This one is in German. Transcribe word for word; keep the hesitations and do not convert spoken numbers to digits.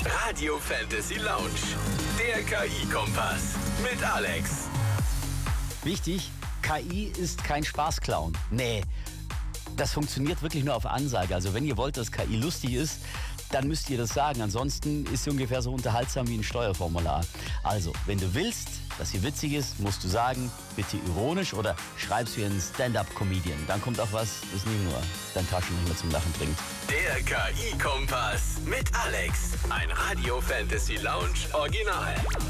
Radio Fantasy Lounge, der K I-Kompass mit Alex. Wichtig, K I ist kein Spaßclown. Nee, das funktioniert wirklich nur auf Ansage. Also wenn ihr wollt, dass K I lustig ist, dann müsst ihr das sagen. Ansonsten ist sie ungefähr so unterhaltsam wie ein Steuerformular. Also, wenn du willst, dass sie witzig ist, musst du sagen, bitte ironisch oder schreib's wie ein Stand-Up-Comedian. Dann kommt auch was, das nicht nur dein Taschenrechner zum Lachen bringt. Der K I-Kompass mit Alex. Ein Radio Fantasy Lounge Original.